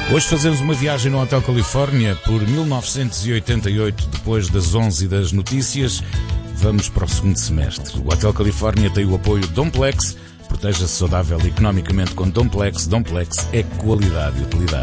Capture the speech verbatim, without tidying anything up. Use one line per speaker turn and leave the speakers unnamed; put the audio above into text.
Hoje fazemos uma viagem no Hotel Califórnia por mil novecentos e oitenta e oito, depois das onze das notícias. Vamos para o segundo semestre. O Hotel Califórnia tem o apoio Domplex. Proteja-se saudável economicamente com Domplex. Domplex é qualidade e utilidade.